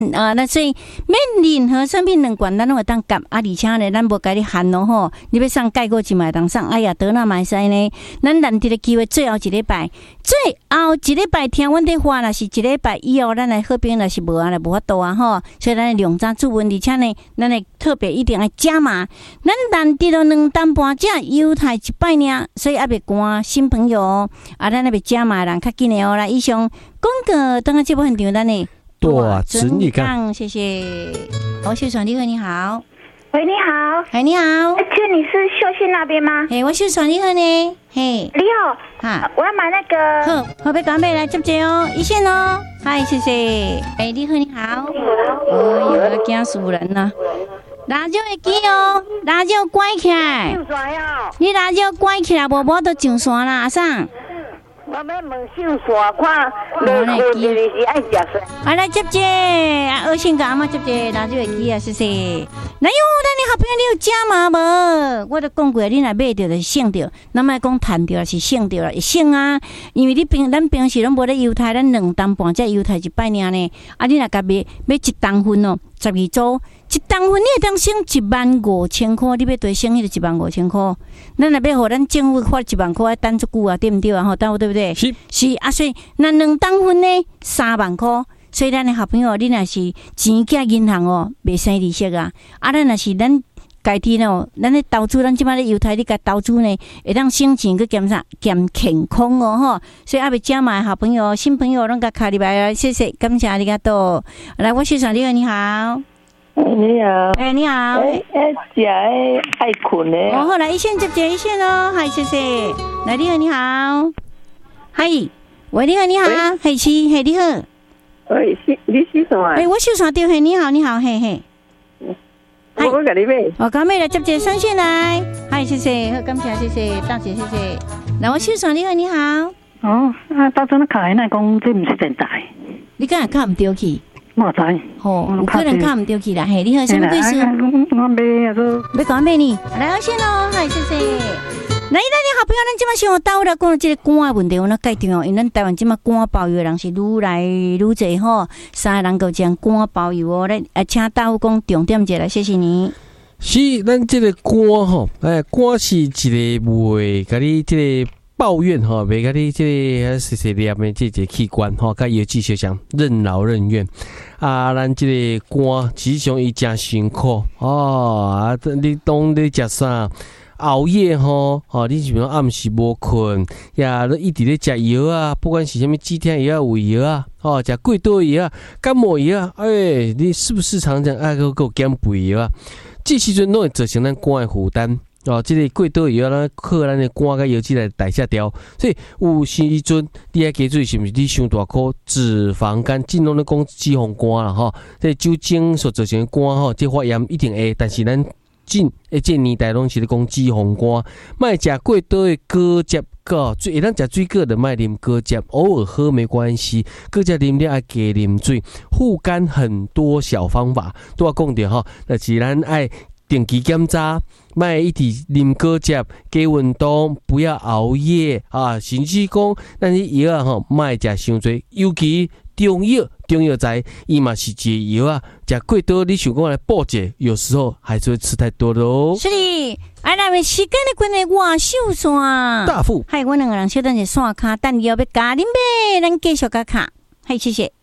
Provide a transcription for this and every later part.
那所以免任何产品两罐咱拢会当夹，而且呢，咱无甲你限咯吼，你要送钙果一嘛当送，哎呀，得那买使呢，咱难得的机会，最后一礼拜听阮的话，若是一礼拜以后，咱来好评若是无啊，就无法度啊吼，所以咱量早注文，而且呢，咱会特别一定要加码，咱难得了2担半只犹太一摆呢，所以也袂赶新朋友咱也袂加码人较紧的啦。以上广告等下节目现场，咱呢。 大真力港，谢谢。秀传你好，你好。 喂，你好。 哎，你好。 请你是秀信那边吗？ 我秀传你好呢。嘿， 你好。哈，我要买那个。 好，要赶快来接接哦，一线哦。嗨，谢谢。你好，你好。哦，有个惊死人了。辣椒会记哦，辣椒关起来。你辣椒关起来，无都上山啦，阿桑。 我要问秀线，看你可能是爱食啥？ 来接接，二线个阿妈接接，辣椒会记啊，谢谢。来哟，咱的好朋友你有加码无？我都讲过，你若买着就是省着，咱莫讲赚着是省着啦，会省啊。因为咱平时拢无咧犹太，咱2担半只犹太一摆尔呢。你若甲买1担份哦，12组，1担份你会当省15000块，你要多省迄个15000块。咱若要互咱政府发1万块，等足久啊，对毋对啊？吼，对不对？是啊，所以那2担份呢3万块。所以咱的好朋友，你若是钱寄银行哦，袂生利息啊。咱若是咱家己哦，咱咧投资，咱即摆咧犹太，你甲投资呢，会当省钱去减健康哦吼。所以阿袂加码好朋友、新朋友拢甲卡入来啊，谢谢，感谢你个多。来，我秀传你好，你好。 你好。 你好。 食爱困咧。 好，来一线接一线哦，嗨，谢谢。来，你好，你好。嗨，喂，你好，你好，嘿是，嘿你好。 喂，你是啥？ 我秀传对，嘿你好，你好，嘿嘿。 我甲你买。 我刚买来接接上线来，嗨，谢谢，好，感谢，谢谢，大姐，谢谢。来，我秀传你好，你好。 哦，到阵卡在那讲，这不是电台。 你敢卡唔对去？ 我知。 有可能卡唔对去啦。嘿，你好，什么贵司？ 我买啊， 要讲买你。来，我先咯，嗨，谢谢。来，咱的好朋友，咱即马生活到了讲即个肝的问题，我那介重要，因为咱台湾即马肝包药的人是愈来愈侪吼，3个人够将肝包药哦。来，请大夫讲重点者来，谢谢你。 是，咱这个肝吼，肝是一个袂甲你这个抱怨吼，袂甲你这个细细念的这个器官吼，甲药剂相像任劳任怨啊。咱这个肝实际上伊真辛苦哦。你当你食啥？熬夜吼，你是讲暗时无困呀？你一直咧食药啊，不管是什么止痛药啊、胃药啊，食过多药啊、感冒药啊，你是不是常常爱个减肥药啊？这时阵拢会造成咱肝的负担这个过多药咱靠咱的肝甲药剂来代谢掉，所以有时阵你爱记住是毋是你伤大颗脂肪肝，尽量咧讲脂肪肝啦吼，这酒精所造成的肝吼，这发炎一定会，但是咱这年代拢是咧讲脂肪肝，莫食过多的果汁，会当食水果的，莫啉果汁，偶尔喝没关系。果汁啉了爱加啉水，护肝很多小方法都要讲着吼，就是咱爱定期检查，莫一直啉果汁，加运动，不要熬夜啊。甚至讲，咱啲药啊吼，莫食伤多，尤其中药材伊嘛是一个药啊，食过多你想讲来补者，有时候还是会吃太多的哦。 是的，咱们时间的关系，我秀线大富， 嗨，我两个人小等一线卡，等以后要加啉呗，咱继续加卡，嗨，谢谢。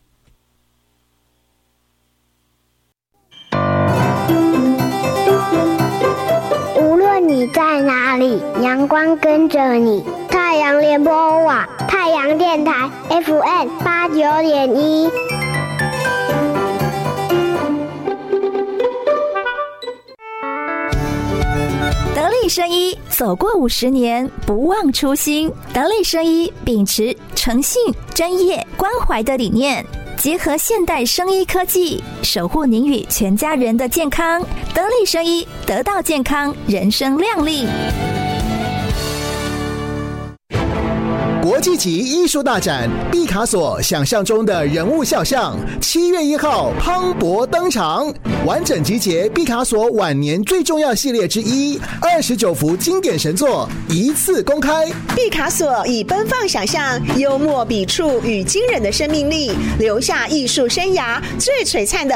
无论你在哪里，阳光跟着你。太阳联播网，太阳电台 FM89.1。 得力生医走过50年，不忘初心。得力生医秉持诚信、专业、关怀的理念，结合现代生医科技，守护您与全家人的健康。得力生医，得到健康，人生亮丽。 国国际级艺术大展毕卡索想象中的人物肖像，7月1号磅礴登场，完整集结毕卡索晚年最重要系列之一，29幅经典神作一次公开。 毕卡索以奔放想象、幽默笔触与惊人的生命力，留下艺术生涯最璀璨的